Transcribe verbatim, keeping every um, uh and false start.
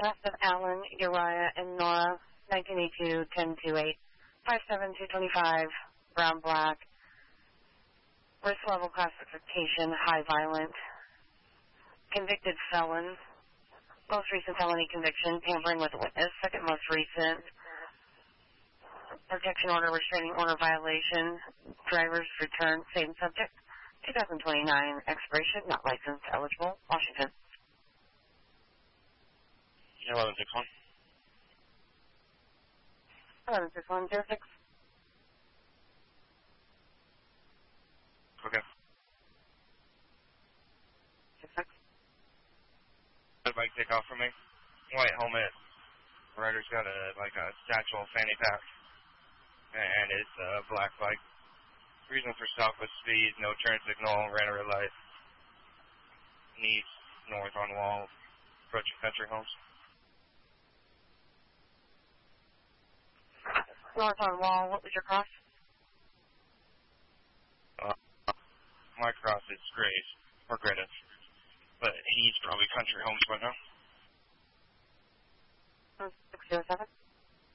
West of Allen, Uriah, and Nora, nineteen eighty-two, ten twenty-eight, five seven two twenty-five, brown, black, risk level classification, high violent, convicted felon, most recent felony conviction, tampering with a witness, second most recent, protection order, restraining order violation, driver's return, same subject, twenty twenty-nine, expiration, not licensed, eligible, Washington. eleven six one. eleven six one zero six. Okay. six six. The bike take off from me. White helmet. Rider's got a like a satchel fanny pack, and it's a black bike. Reason for stop was speed, no turn signal, ran a red light. Needs north on wall, approaching country homes. North on wall, what was your cross? Uh, my cross is Grays, or Greta, but he's probably country homes by now. six zero seven.